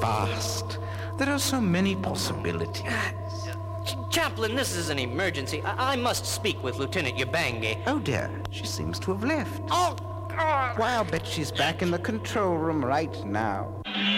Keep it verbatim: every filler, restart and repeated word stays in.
vast. There are so many possibilities. Chaplain, this is an emergency. I, I must speak with Lieutenant Ubangi. Oh dear, she seems to have left. Oh, God! Why, I'll bet she's back in the control room right now.